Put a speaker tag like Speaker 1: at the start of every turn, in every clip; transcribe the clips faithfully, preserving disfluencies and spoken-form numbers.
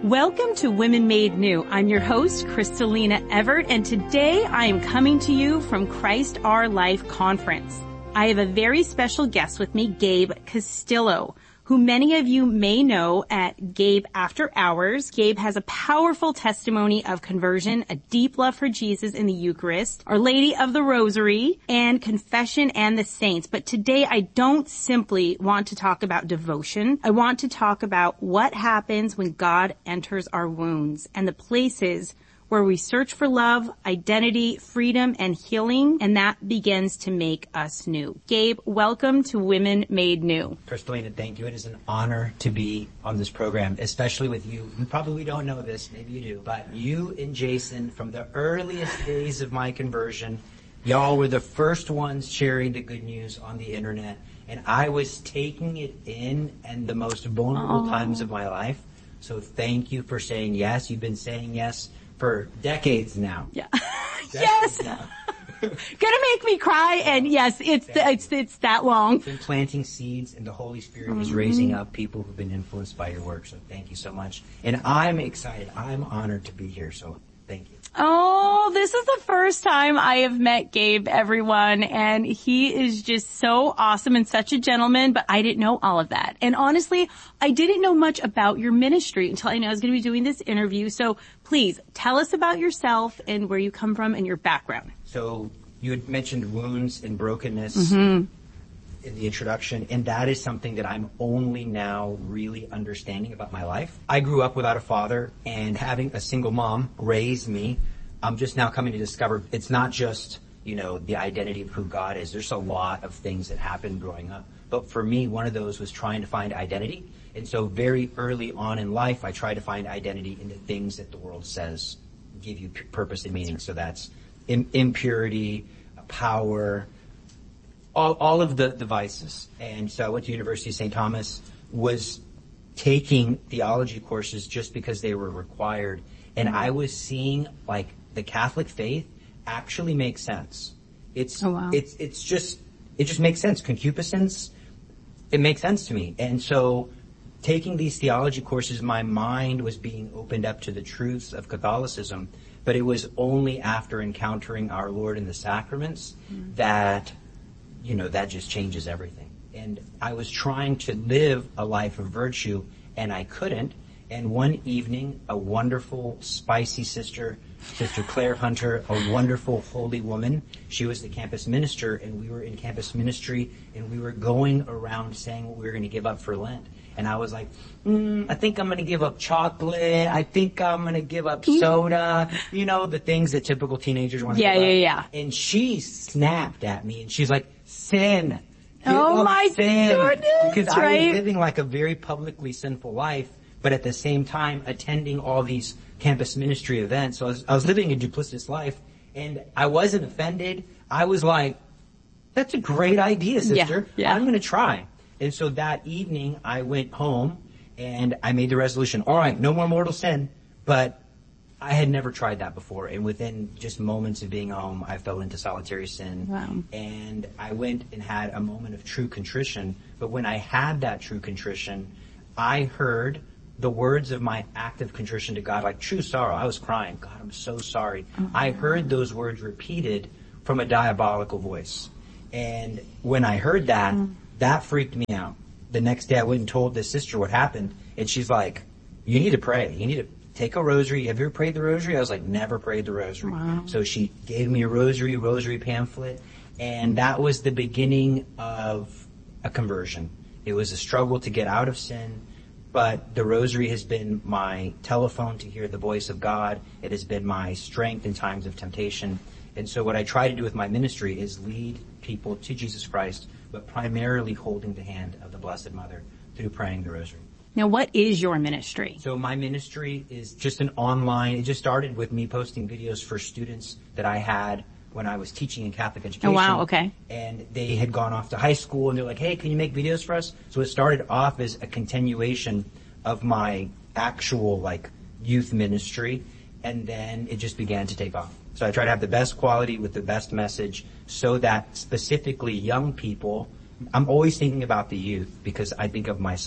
Speaker 1: Welcome to Women Made New. I'm your host, Kristalina Everett, and today I am coming to you from Christ Our Life Conference. I have a very special guest with me, Gabe Castillo, who many of you may know at Gabe After Hours. Gabe has a powerful testimony of conversion, a deep love for Jesus in the Eucharist, Our Lady of the Rosary, and confession and the saints. But today I don't simply want to talk about devotion. I want to talk about what happens when God enters our wounds and the places where we search for love, identity, freedom, and healing, and that begins to make us new. Gabe, welcome to Women Made New.
Speaker 2: Kristalina, thank you. It is an honor to be on this program, especially with you. You probably don't know this, maybe you do, but you and Jason, from the earliest days of my conversion, y'all were the first ones sharing the good news on the internet, and I was taking it in in the most vulnerable Aww. times of my life. So thank you for saying yes. You've been saying yes for decades now.
Speaker 1: Yeah. Yes. Now. Gonna make me cry, and yes, it's the, it's it's that long.
Speaker 2: You've been planting seeds, and the Holy Spirit mm-hmm. is raising up people who've been influenced by your work. So thank you so much, and I'm excited. I'm honored to be here. So thank you.
Speaker 1: Oh, this is the first time I have met Gabe, everyone, and he is just so awesome and such a gentleman, but I didn't know all of that. And honestly, I didn't know much about your ministry until I knew I was going to be doing this interview. So please tell us about yourself and where you come from and your background.
Speaker 2: So you had mentioned wounds and brokenness
Speaker 1: mm-hmm.
Speaker 2: in the introduction, and that is something that I'm only now really understanding about my life. I grew up without a father, and having a single mom raise me, I'm just now coming to discover it's not just, you know, the identity of who God is. There's a lot of things that happened growing up. But for me, one of those was trying to find identity. And so very early on in life, I tried to find identity in the things that the world says give you p- purpose and meaning. So that's im- impurity, power, all, all of the, the vices. And so I went to University of Saint Thomas, was taking theology courses just because they were required. And I was seeing, like, the Catholic faith actually makes sense. It's,
Speaker 1: oh, wow.
Speaker 2: it's, it's just, it just makes sense. Concupiscence, it makes sense to me. And so taking these theology courses, my mind was being opened up to the truths of Catholicism, but it was only after encountering our Lord in the sacraments mm. that, you know, that just changes everything. And I was trying to live a life of virtue, and I couldn't. And one evening, a wonderful, spicy sister, Sister Claire Hunter, a wonderful, holy woman, she was the campus minister, and we were in campus ministry, and we were going around saying what we were going to give up for Lent. And I was like, mm, I think I'm going to give up chocolate. I think I'm going to give up soda. You know, the things that typical teenagers want to
Speaker 1: yeah,
Speaker 2: give
Speaker 1: yeah,
Speaker 2: up.
Speaker 1: Yeah, yeah.
Speaker 2: And she snapped at me, and she's like, sin. Give
Speaker 1: oh, my
Speaker 2: sin.
Speaker 1: goodness.
Speaker 2: Because
Speaker 1: right?
Speaker 2: I was living like a very publicly sinful life, but at the same time attending all these campus ministry events. So I was, I was living a duplicitous life, and I wasn't offended. I was like, that's a great idea, sister.
Speaker 1: Yeah, yeah.
Speaker 2: I'm going to try. And so that evening I went home and I made the resolution, all right, no more mortal sin. But I had never tried that before. And within just moments of being home, I fell into solitary sin.
Speaker 1: Wow.
Speaker 2: And I went and had a moment of true contrition. But when I had that true contrition, I heard the words of my active contrition to God, like true sorrow. I was crying. God, I'm so sorry. Oh, I heard those words repeated from a diabolical voice. And when I heard that, mm. that freaked me out. The next day I went and told this sister what happened. And she's like, you need to pray. You need to take a rosary. Have you ever prayed the rosary? I was like, never prayed the rosary.
Speaker 1: Wow.
Speaker 2: So she gave me a rosary, rosary pamphlet. And that was the beginning of a conversion. It was a struggle to get out of sin. But the rosary has been my telephone to hear the voice of God. It has been my strength in times of temptation. And so what I try to do with my ministry is lead people to Jesus Christ, but primarily holding the hand of the Blessed Mother through praying the rosary.
Speaker 1: Now, what is your ministry?
Speaker 2: So my ministry is just an online, it just started with me posting videos for students that I had when I was teaching in Catholic education.
Speaker 1: Oh, wow, okay.
Speaker 2: And they had gone off to high school, and they're like, hey, can you make videos for us? So it started off as a continuation of my actual, like, youth ministry, and then it just began to take off. So I try to have the best quality with the best message so that specifically young people, I'm always thinking about the youth because I think of myself.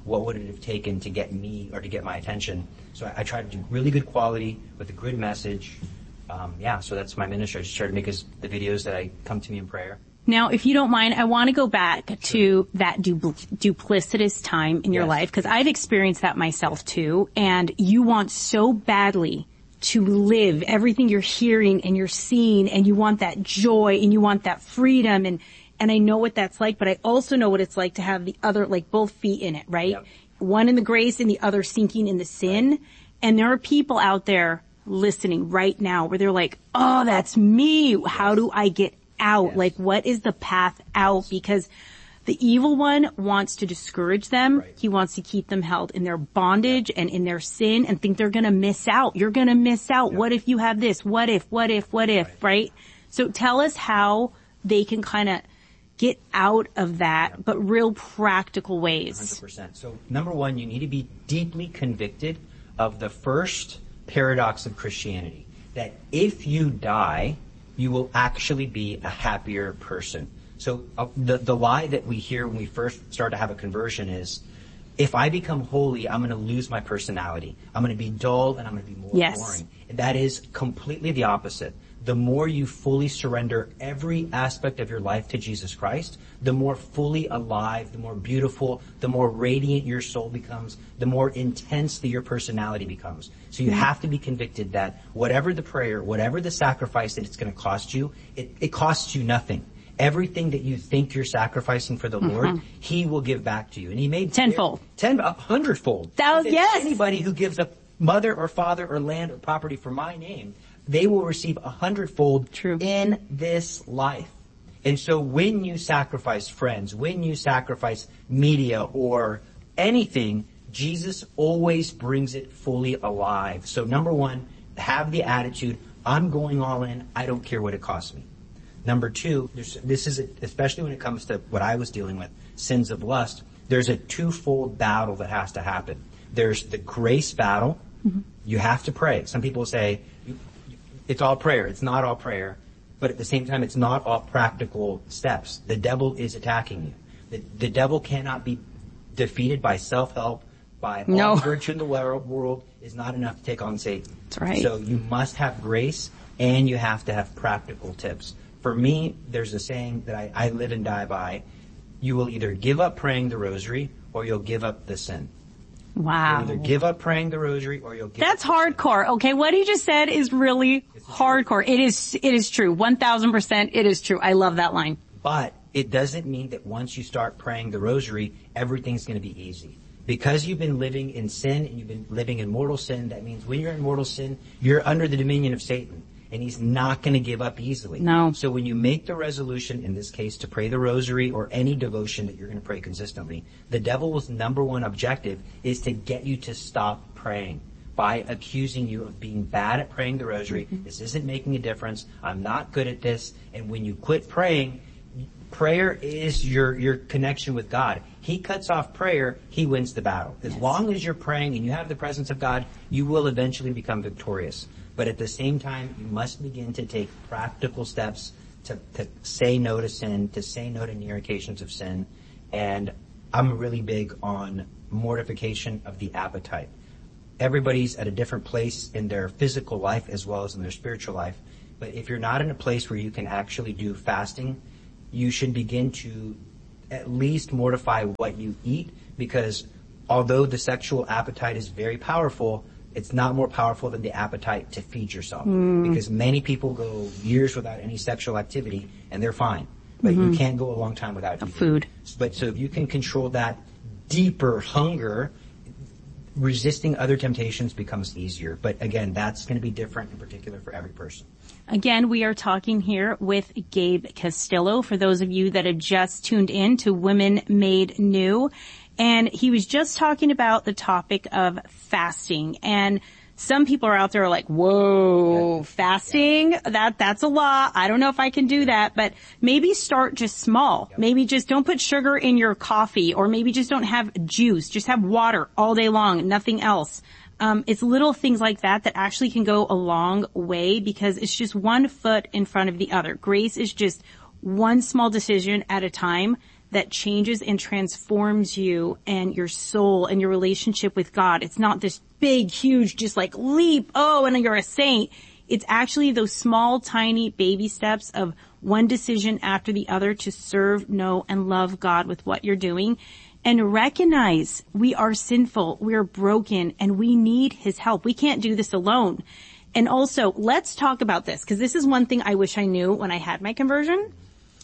Speaker 2: what would it have taken to get me or to get my attention? So I, I try to do really good quality with a good message. Um, yeah, so that's my ministry. I just try to make as, the videos that I come to me in prayer.
Speaker 1: Now, if you don't mind, I want to go back sure. to that du- duplicitous time in your yes. life, because I've experienced that myself too, and you want so badly to live everything you're hearing and you're seeing, and you want that joy and you want that freedom, and and I know what that's like, but I also know what it's like to have the other, like both feet in it, right? Yep. One in the grace and the other sinking in the sin. Right. And there are people out there listening right now where they're like, oh, that's me. How do I get out? Yes. Like, what is the path out? Because the evil one wants to discourage them. Right. He wants to keep them held in their bondage and in their sin and think they're going to miss out. You're going to miss out. Yep. What if you have this? What if, what if, what if, right? right? So tell us how they can kind of get out of that, yep. but real practical ways.
Speaker 2: one hundred percent. So number one, you need to be deeply convicted of the first paradox of Christianity, that if you die, you will actually be a happier person. So uh, the the lie that we hear when we first start to have a conversion is, if I become holy, I'm going to lose my personality. I'm going to be dull and I'm going to be more
Speaker 1: yes.
Speaker 2: boring. And that is completely the opposite. The more you fully surrender every aspect of your life to Jesus Christ, the more fully alive, the more beautiful, the more radiant your soul becomes, the more intense that your personality becomes. So you mm-hmm. have to be convicted that whatever the prayer, whatever the sacrifice that it's going to cost you, it, it costs you nothing. Everything that you think you're sacrificing for the mm-hmm. Lord, He will give back to you. And He made
Speaker 1: tenfold,
Speaker 2: ten, a hundredfold.
Speaker 1: That was, yes.
Speaker 2: Anybody who gives up mother or father or land or property for my name, they will receive a hundredfold
Speaker 1: True.
Speaker 2: in this life. And so when you sacrifice friends, when you sacrifice media or anything, Jesus always brings it fully alive. So number one, have the attitude, I'm going all in, I don't care what it costs me. Number two, there's, this is, a, especially when it comes to what I was dealing with, sins of lust, there's a twofold battle that has to happen. There's the grace battle. Mm-hmm. You have to pray. Some people say, it's all prayer. It's not all prayer. But at the same time, it's not all practical steps. The devil is attacking you. The, the devil cannot be defeated by self-help, by
Speaker 1: no.
Speaker 2: all the virtue in the world is not enough to take on Satan.
Speaker 1: That's right.
Speaker 2: So you must have grace and you have to have practical tips. For me, there's a saying that I, I live and die by. You will either give up praying the rosary or you'll give up the sin.
Speaker 1: Wow.
Speaker 2: You'll either give up praying the rosary or you'll give
Speaker 1: That's
Speaker 2: up the
Speaker 1: hardcore.
Speaker 2: sin.
Speaker 1: Okay, what he just said is really hardcore. It is, it is true. one thousand percent it is true. I love that line.
Speaker 2: But it doesn't mean that once you start praying the rosary, everything's going to be easy. Because you've been living in sin and you've been living in mortal sin, that means when you're in mortal sin, you're under the dominion of Satan. And he's not going to give up easily.
Speaker 1: No.
Speaker 2: So when you make the resolution, in this case, to pray the rosary or any devotion that you're going to pray consistently, the devil's number one objective is to get you to stop praying by accusing you of being bad at praying the rosary. Mm-hmm. This isn't making a difference. I'm not good at this. And when you quit praying, prayer is your, your connection with God. He cuts off prayer, He wins the battle. As yes. long as you're praying and you have the presence of God, you will eventually become victorious. But at the same time, you must begin to take practical steps to, to say no to sin, to say no to near occasions of sin. And I'm really big on mortification of the appetite. Everybody's at a different place in their physical life as well as in their spiritual life. But if you're not in a place where you can actually do fasting, you should begin to at least mortify what you eat, because although the sexual appetite is very powerful, it's not more powerful than the appetite to feed yourself. Mm. Because many people go years without any sexual activity and they're fine. But mm-hmm. you can't go a long time without eating.
Speaker 1: Food.
Speaker 2: But so if you can control that deeper hunger, resisting other temptations becomes easier. But again, that's going to be different in particular for every person.
Speaker 1: Again, we are talking here with Gabe Castillo. For those of you that have just tuned in to Women Made New. And he was just talking about the topic of fasting. And some people are out there like, whoa, yeah. fasting? Yeah. That, that's a lot. I don't know if I can do that. But maybe start just small. Yeah. Maybe just don't put sugar in your coffee, or maybe just don't have juice. Just have water all day long, nothing else. Um, it's little things like that that actually can go a long way, because it's just one foot in front of the other. Grace is just one small decision at a time that changes and transforms you and your soul and your relationship with God. It's not this big, huge, just like leap, oh, and you're a saint. It's actually those small, tiny baby steps of one decision after the other to serve, know, and love God with what you're doing. And recognize we are sinful, we are broken, and we need His help. We can't do this alone. And also, let's talk about this, because this is one thing I wish I knew when I had my conversion.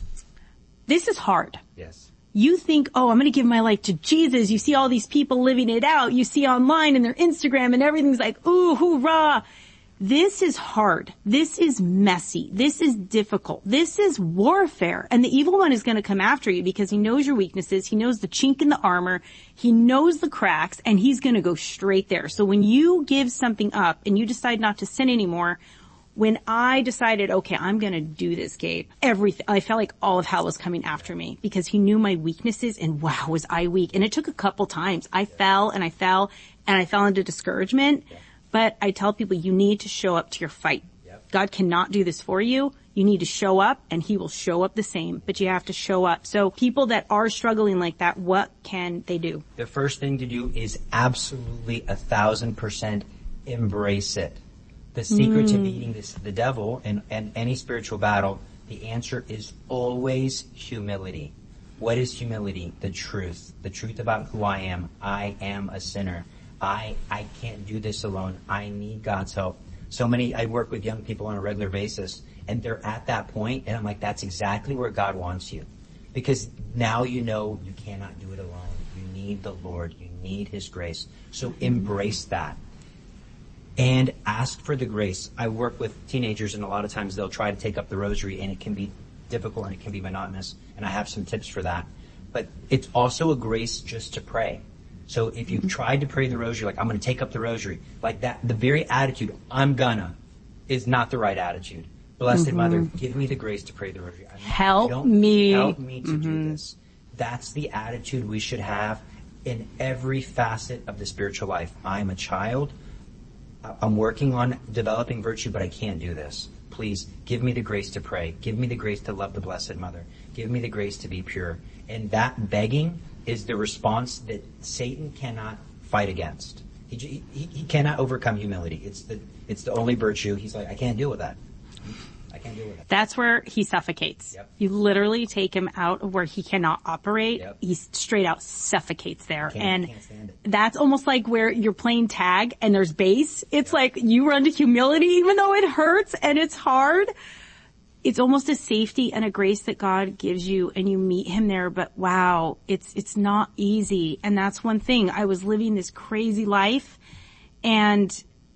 Speaker 1: This is hard.
Speaker 2: Yes.
Speaker 1: You think, oh, I'm going to give my life to Jesus. You see all these people living it out. You see online and their Instagram and everything's like, ooh, hoorah. This is hard. This is messy. This is difficult. This is warfare. And the evil one is going to come after you because he knows your weaknesses. He knows the chink in the armor. He knows the cracks, and he's going to go straight there. So when you give something up and you decide not to sin anymore, when I decided, okay, I'm going to do this, Gabe, everything, I felt like all of hell was coming after me because he knew my weaknesses, and wow, was I weak. And it took a couple times. I fell and I fell and I fell into discouragement. But I tell people you need to show up to your fight. Yep. God cannot do this for you. You need to show up, and He will show up the same, but you have to show up. So people that are struggling like that, what can they do?
Speaker 2: The first thing to do is absolutely a thousand percent embrace it. The secret mm. to beating this, the devil and, and any spiritual battle, the answer is always humility. What is humility? The truth. The truth about who I am. I am a sinner. I, I can't do this alone. I need God's help. So many, I work with young people on a regular basis, and they're at that point, and I'm like, that's exactly where God wants you. Because now you know you cannot do it alone. You need the Lord. You need His grace. So embrace that. And ask for the grace. I work with teenagers, and a lot of times they'll try to take up the rosary, and it can be difficult and it can be monotonous, and I have some tips for that. But it's also a grace just to pray. So if you've tried to pray the rosary, like, I'm going to take up the rosary, like that, the very attitude, I'm gonna, is not the right attitude. Blessed mm-hmm. Mother, give me the grace to pray the rosary. I
Speaker 1: help
Speaker 2: don't,
Speaker 1: me.
Speaker 2: Help me to
Speaker 1: mm-hmm.
Speaker 2: do this. That's the attitude we should have in every facet of the spiritual life. I'm a child. I'm working on developing virtue, but I can't do this. Please give me the grace to pray. Give me the grace to love the Blessed Mother. Give me the grace to be pure. And that begging is the response that Satan cannot fight against. He, he, he cannot overcome humility. It's the, it's the only virtue. He's like, I can't deal with that. I can't deal with that.
Speaker 1: That's where he suffocates. Yep. You literally take him out of where he cannot operate. Yep. He straight out suffocates there.
Speaker 2: Can't,
Speaker 1: and
Speaker 2: can't stand it.
Speaker 1: That's almost like where you're playing tag and there's base. It's yep. like you run to humility even though it hurts and it's hard. It's almost a safety and a grace that God gives you, and you meet Him there. But wow, it's, it's not easy. And that's one thing. I was living this crazy life, and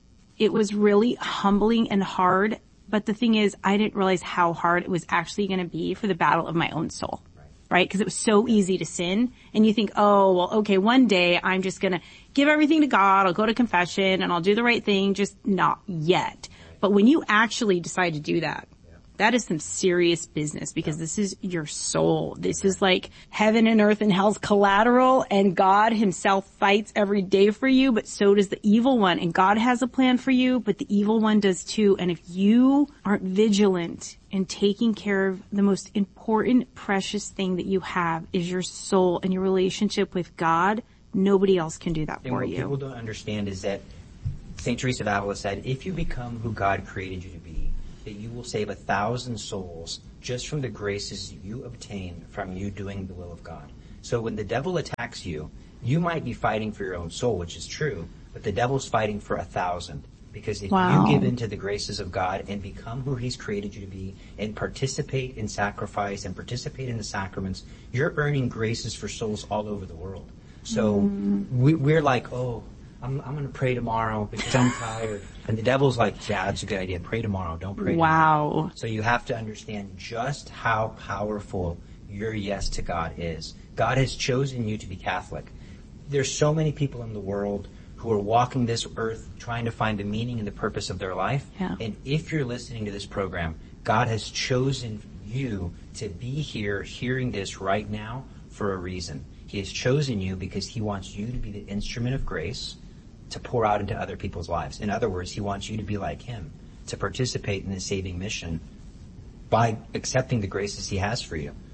Speaker 1: it was really humbling and hard. But the thing is, I didn't realize how hard it was actually going to be for the battle of my own soul. Right? Because it was so easy to sin. And you think, oh, well, okay, one day I'm just going to give everything to God. I'll go to confession and I'll do the right thing. Just not yet. But when you actually decide to do that, that is some serious business, because this is your soul. This is like heaven and earth and hell's collateral, and God Himself fights every day for you, but so does the evil one. And God has a plan for you, but the evil one does too. And if you aren't vigilant in taking care of the most important, precious thing that you have is your soul and your relationship with God, nobody else can do that
Speaker 2: and
Speaker 1: for
Speaker 2: what
Speaker 1: you.
Speaker 2: People don't understand is that Saint Teresa of Avila said, if you become who God created you to be, that you will save a thousand souls just from the graces you obtain from you doing the will of God. So when the devil attacks you, you might be fighting for your own soul, which is true, but the devil's fighting for a thousand. Because if
Speaker 1: wow.
Speaker 2: you give into the graces of God and become who He's created you to be and participate in sacrifice and participate in the sacraments, you're earning graces for souls all over the world. So mm. we, we're like, oh, I'm, I'm going to pray tomorrow because I'm tired. And the devil's like, yeah, that's a good idea. Pray tomorrow. Don't pray
Speaker 1: wow.
Speaker 2: tomorrow. So you have to understand just how powerful your yes to God is. God has chosen you to be Catholic. There's so many people in the world who are walking this earth trying to find the meaning and the purpose of their life.
Speaker 1: Yeah.
Speaker 2: And if you're listening to this program, God has chosen you to be here hearing this right now for a reason. He has chosen you because He wants you to be the instrument of grace to pour out into other people's lives. In other words, He wants you to be like Him, to participate in the saving mission by accepting the graces He has for you.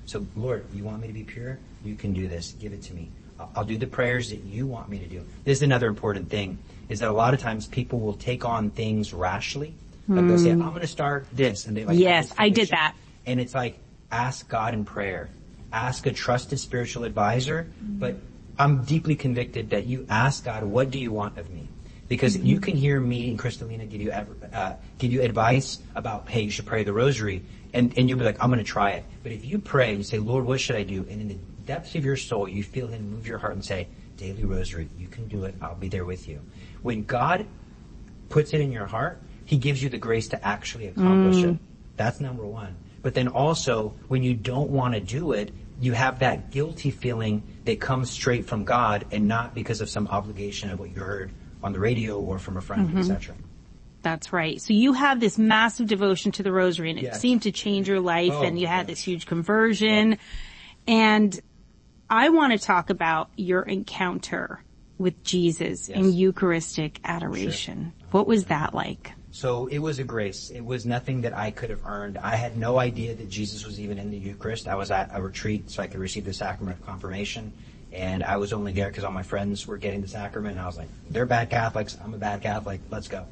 Speaker 2: So, Lord, you want me to be pure? You can do this. Give it to me. I'll, I'll do the prayers that you want me to do. This is another important thing, is that a lot of times people will take on things rashly. Like mm. they'll say, I'm going to start this. And they like,
Speaker 1: yes, I did that.
Speaker 2: And it's like, ask God in prayer. Ask a trusted spiritual advisor. Mm. But I'm deeply convicted that you ask God, what do you want of me? Because mm-hmm. you can hear me and Kristalina give you uh, give you advice about, hey, you should pray the rosary. And, and you'll be like, I'm going to try it. But if you pray and you say, Lord, what should I do? And in the depths of your soul, you feel him move your heart and say, daily rosary, you can do it. I'll be there with you. When God puts it in your heart, he gives you the grace to actually accomplish mm. it. That's number one. But then also, when you don't want to do it, you have that guilty feeling that comes straight from God and not because of some obligation of what you heard on the radio or from a friend, mm-hmm. et cetera.
Speaker 1: That's right. So you have this massive devotion to the rosary, and it
Speaker 2: yes.
Speaker 1: seemed to change your life,
Speaker 2: oh,
Speaker 1: and you had
Speaker 2: yes.
Speaker 1: this huge conversion.
Speaker 2: Yeah.
Speaker 1: And I want to talk about your encounter with Jesus
Speaker 2: yes.
Speaker 1: in Eucharistic adoration.
Speaker 2: Sure.
Speaker 1: What was that like?
Speaker 2: So it was a grace. It was nothing that I could have earned. I had no idea that Jesus was even in the Eucharist. I was at a retreat so I could receive the sacrament of confirmation. And I was only there because all my friends were getting the sacrament. And I was like, they're bad Catholics. I'm a bad Catholic. Let's go.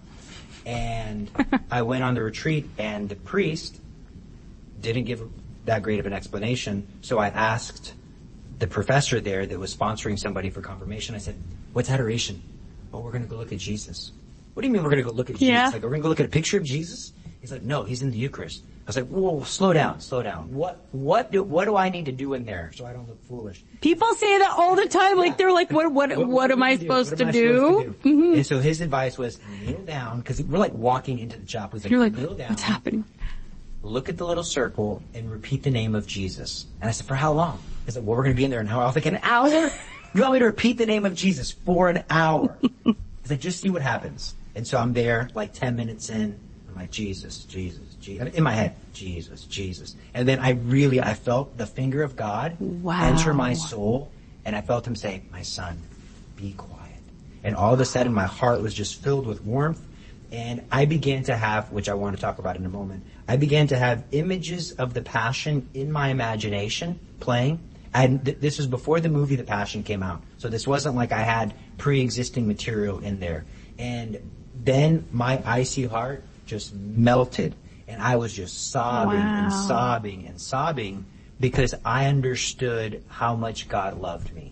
Speaker 2: And I went on the retreat, and the priest didn't give that great of an explanation. So I asked the professor there that was sponsoring somebody for confirmation. I said, what's adoration? Oh, we're going to go look at Jesus. What do you mean we're going to go look at Jesus?
Speaker 1: Yeah.
Speaker 2: Like, we're going to go look at a picture of Jesus? He's like, no, he's in the Eucharist. I was like, whoa, slow down, slow down. What, what do, what do I need to do in there so I don't look foolish?
Speaker 1: People say that all the time. Like, they're like, what, what, what, what, what am I supposed
Speaker 2: what
Speaker 1: to
Speaker 2: am I
Speaker 1: do?
Speaker 2: Supposed to do?
Speaker 1: Mm-hmm.
Speaker 2: And so his advice was, kneel down, because we're like walking into the chapel. He's like,
Speaker 1: You're like,
Speaker 2: kneel down.
Speaker 1: what's happening?
Speaker 2: Look at the little circle and repeat the name of Jesus. And I said, for how long? He's like, well, we're going to be in there an hour. I was like, an hour? You want me to repeat the name of Jesus for an hour? He's like, just see what happens. And so I'm there, like ten minutes in. I'm like, Jesus, Jesus, Jesus. In my head, Jesus, Jesus. And then I really, I felt the finger of God
Speaker 1: wow.
Speaker 2: enter my soul. And I felt him say, my son, be quiet. And all of a sudden, my heart was just filled with warmth. And I began to have, which I want to talk about in a moment, I began to have images of the Passion in my imagination playing. And th- this was before the movie The Passion came out. So this wasn't like I had pre-existing material in there. And then my icy heart just melted. And I was just sobbing
Speaker 1: wow.
Speaker 2: and sobbing and sobbing because I understood how much God loved me.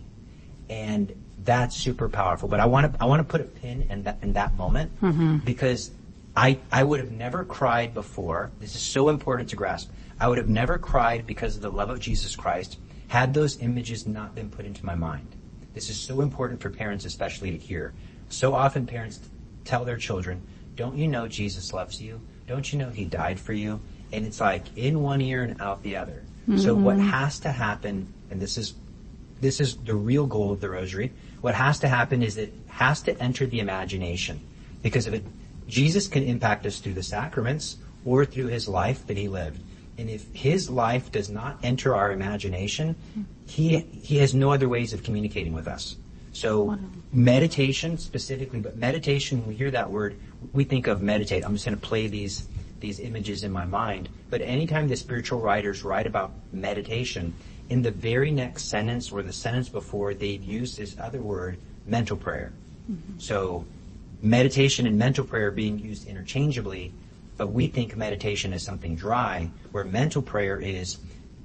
Speaker 2: And that's super powerful. But I want to I want to put a pin in that in that moment mm-hmm. because I I would have never cried before. This is so important to grasp. I would have never cried because of the love of Jesus Christ had those images not been put into my mind. This is so important for parents especially to hear. So often parents tell their children, don't you know Jesus loves you? Don't you know he died for you? And it's like in one ear and out the other. Mm-hmm. So what has to happen, and this is this is the real goal of the Rosary, what has to happen is it has to enter the imagination. Because if it, Jesus can impact us through the sacraments or through his life that he lived. And if his life does not enter our imagination, he he has no other ways of communicating with us. So wow. meditation specifically, but meditation, when we hear that word, we think of meditate. I'm just going to play these these images in my mind. But anytime the spiritual writers write about meditation, in the very next sentence or the sentence before, they've used this other word, mental prayer. Mm-hmm. So meditation and mental prayer are being used interchangeably, but we think meditation is something dry, where mental prayer is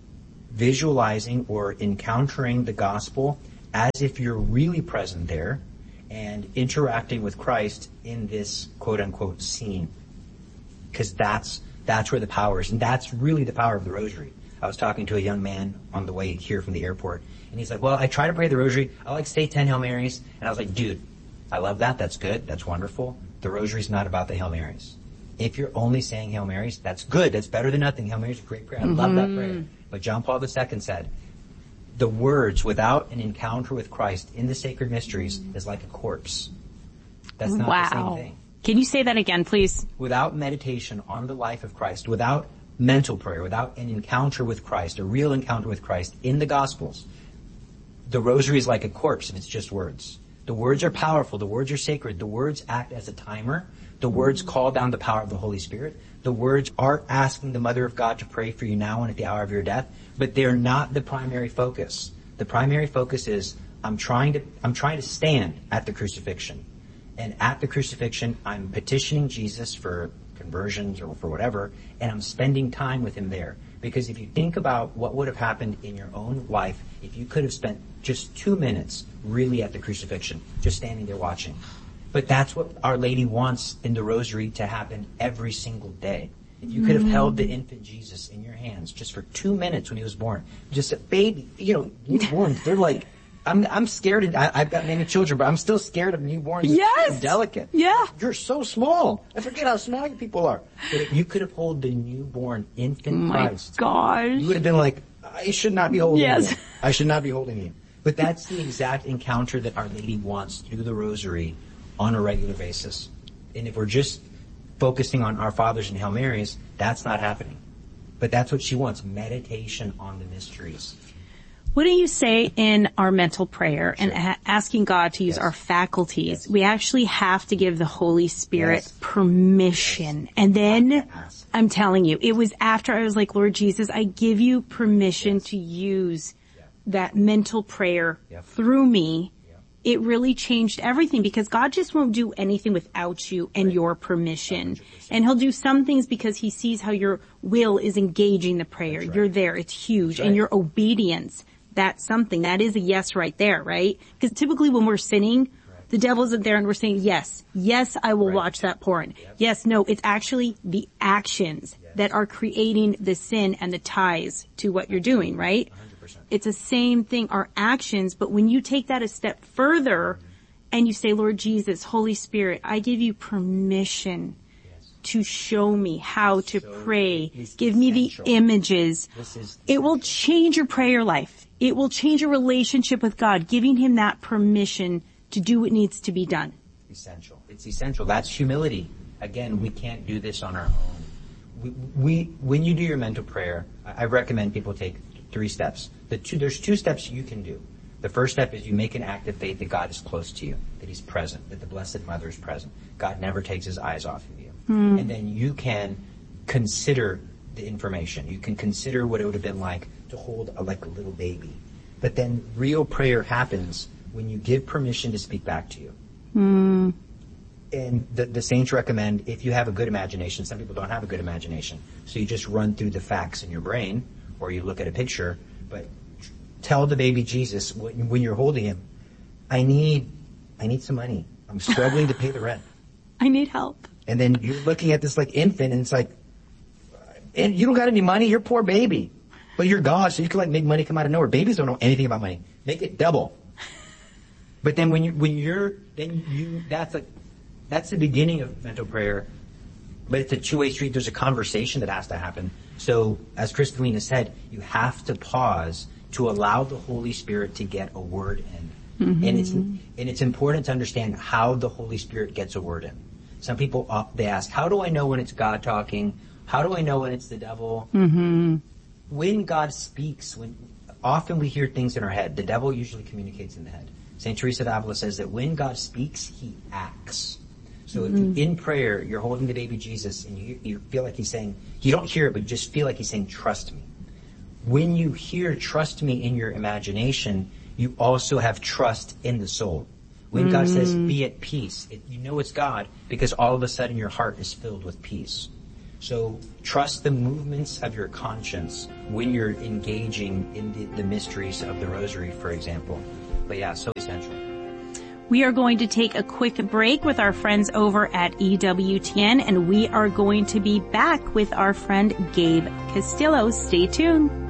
Speaker 2: visualizing or encountering the gospel as if you're really present there and interacting with Christ in this quote-unquote scene. Because that's that's where the power is. And that's really the power of the Rosary. I was talking to a young man on the way here from the airport, and he's like, well, I try to pray the Rosary. I like say ten Hail Marys. And I was like, dude, I love that. That's good. That's wonderful. The Rosary's not about the Hail Marys. If you're only saying Hail Marys, that's good. That's better than nothing. Hail Mary's a great prayer. I mm-hmm. love that prayer. But John Paul the Second said, the words without an encounter with Christ in the sacred mysteries is like a corpse. That's not
Speaker 1: wow.
Speaker 2: the same thing.
Speaker 1: Can you say that again, please?
Speaker 2: Without meditation on the life of Christ, without mental prayer, without an encounter with Christ, a real encounter with Christ in the Gospels, the Rosary is like a corpse and it's just words. The words are powerful. The words are sacred. The words act as a timer. The words call down the power of the Holy Spirit. The words are asking the Mother of God to pray for you now and at the hour of your death, but they're not the primary focus. The primary focus is, I'm trying to, I'm trying to stand at the crucifixion. And at the crucifixion, I'm petitioning Jesus for conversions or for whatever, and I'm spending time with him there. Because if you think about what would have happened in your own life, if you could have spent just two minutes really at the crucifixion, just standing there watching. But that's what Our Lady wants in the Rosary to happen every single day. If you could have held the infant Jesus in your hands just for two minutes when he was born, just a baby, you know, newborns, they're like, I'm, I'm scared. Of, I, I've got many children, but I'm still scared of newborns.
Speaker 1: Yes.
Speaker 2: They're delicate.
Speaker 1: Yeah.
Speaker 2: You're so small. I forget how small you people are. But if you could have held the newborn infant
Speaker 1: Oh my
Speaker 2: Christ,
Speaker 1: gosh.
Speaker 2: you would have been like, I should not be holding
Speaker 1: Yes.
Speaker 2: you. I should not be holding you. But that's the exact encounter that Our Lady wants through the Rosary on a regular basis. And if we're just focusing on Our Fathers and Hail Marys, that's not happening. But that's what she wants, meditation on the mysteries.
Speaker 1: What do you say in our mental prayer and
Speaker 2: Sure.
Speaker 1: a- asking God to use
Speaker 2: Yes.
Speaker 1: our faculties?
Speaker 2: Yes.
Speaker 1: We actually have to give the Holy Spirit
Speaker 2: Yes.
Speaker 1: permission.
Speaker 2: Yes.
Speaker 1: And then,
Speaker 2: Ask.
Speaker 1: I'm telling you, it was after I was like, Lord Jesus, I give you permission
Speaker 2: Yes.
Speaker 1: to use
Speaker 2: Yeah.
Speaker 1: that mental prayer
Speaker 2: Yep.
Speaker 1: through me.
Speaker 2: Yep.
Speaker 1: It really changed everything because God just won't do anything without you and
Speaker 2: Right.
Speaker 1: your permission.
Speaker 2: one hundred percent.
Speaker 1: And he'll do some things because he sees how your will is engaging the prayer.
Speaker 2: That's right.
Speaker 1: You're there. It's huge.
Speaker 2: That's
Speaker 1: And
Speaker 2: right.
Speaker 1: your obedience, that's something. That is a yes right there, right? Because typically when we're sinning,
Speaker 2: Right.
Speaker 1: the devil isn't there and we're saying, yes, yes, I will
Speaker 2: Right.
Speaker 1: watch that porn.
Speaker 2: Yep.
Speaker 1: Yes, no, it's actually the actions
Speaker 2: Yes.
Speaker 1: that are creating the sin and the ties to what you're doing, right?
Speaker 2: one hundred percent.
Speaker 1: It's the same thing, our actions, but when you take that a step further and you say, Lord Jesus, Holy Spirit, I give you permission
Speaker 2: Yes.
Speaker 1: to show me how to
Speaker 2: So
Speaker 1: pray.
Speaker 2: it's
Speaker 1: Give me the
Speaker 2: essential.
Speaker 1: images.
Speaker 2: This is
Speaker 1: It will change your prayer life. It will change your relationship with God, giving him that permission to do what needs to be done.
Speaker 2: essential. It's essential. That's humility. Again, we can't do this on our own. We, we when you do your mental prayer, I, I recommend people take three steps. The two, there's two steps you can do. The first step is you make an act of faith that God is close to you, that he's present, that the Blessed Mother is present. God never takes his eyes off of you.
Speaker 1: Mm.
Speaker 2: And then you can consider the information. You can consider what it would have been like to hold a, like a little baby. But then real prayer happens when you give permission to speak back to you.
Speaker 1: Mm.
Speaker 2: And the, the saints recommend, if you have a good imagination, some people don't have a good imagination, so you just run through the facts in your brain, or you look at a picture, but tell the baby Jesus, when, when you're holding him, I need, I need some money. I'm struggling to pay the rent.
Speaker 1: I need help.
Speaker 2: And then you're looking at this like infant, and it's like, and you don't got any money, you're a poor baby. But you're God, so you can like make money come out of nowhere. Babies don't know anything about money. Make it double. But then when you, when you're, then you, that's a, that's the beginning of mental prayer. But it's a two-way street. There's a conversation that has to happen. So, as Kristalina said, you have to pause to allow the Holy Spirit to get a word in. Mm-hmm. And it's, and it's important to understand how the Holy Spirit gets a word in. Some people, uh, they ask, how do I know when it's God talking? How do I know when it's the devil?
Speaker 1: Mm-hmm.
Speaker 2: When God speaks, when often we hear things in our head, the devil usually communicates in the head. Saint Teresa of Avila says that when God speaks, he acts. So mm-hmm. if you, in prayer, you're holding the baby Jesus and you, you feel like he's saying, you don't hear it, but you just feel like he's saying, trust me. When you hear trust me in your imagination, you also have trust in the soul. When mm-hmm. God says, be at peace, it, you know it's God because all of a sudden your heart is filled with peace. So trust the movements of your conscience when you're engaging in the, the mysteries of the Rosary, for example. But yeah, so essential.
Speaker 1: We are going to take a quick break with our friends over at E W T N, and we are going to be back with our friend Gabe Castillo. Stay tuned.